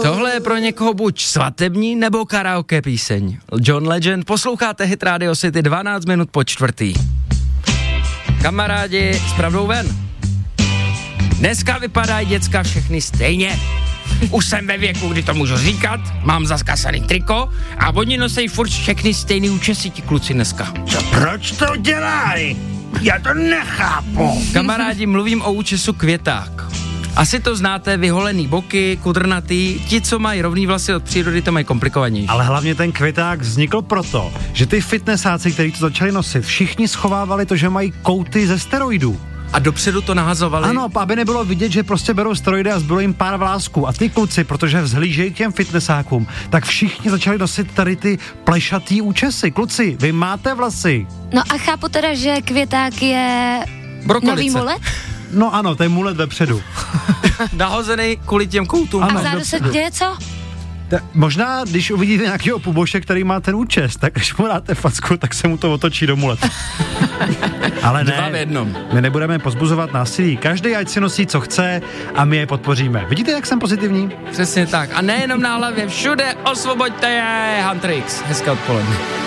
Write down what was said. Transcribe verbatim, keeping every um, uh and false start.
Tohle je pro někoho buď svatební nebo karaoke píseň. John Legend, posloucháte Hit Radio City dvanáct minut po čtvrtý. Kamarádi, s pravdou ven. Dneska vypadají děcka všechny stejně. Už jsem ve věku, kdy to můžu říkat, mám zaskasaný triko a oni nosí furt všechny stejný účesy, ti kluci dneska. Co, proč to dělají? Já to nechápu. Kamarádi, mluvím o účesu květák. Asi to znáte, vyholený boky, kudrnatý, ti, co mají rovný vlasy od přírody, to mají komplikovanější. Ale hlavně ten květák vznikl proto, že ty fitnessáci, kteří to začali nosit, všichni schovávali to, že mají kouty ze steroidů. A dopředu to nahazovali? Ano, aby nebylo vidět, že prostě berou steroidy a zbylo jim pár vlásků. A ty kluci, protože vzhlížejí k těm fitnessákům, tak všichni začali nosit tady ty plešatý účesy. Kluci, vy máte vlasy. No a chápu teda, že květák je Brokolice. nový mulet? No ano, to je mulet vepředu. Nahozený kvůli těm koutům. A vzadu se děje co? Ta, možná, když uvidíte nějakého puboše, který má ten účes, tak když mu dáte facku, tak se mu to otočí do muleta. Ale ne, Dva v jednom. my nebudeme pozbuzovat násilí. Každý ať si nosí, co chce a my je podpoříme. Vidíte, jak jsem pozitivní? Přesně tak. A nejenom na hlavě, všude osvoboďte je, Hunter X. Hezké odpoledne.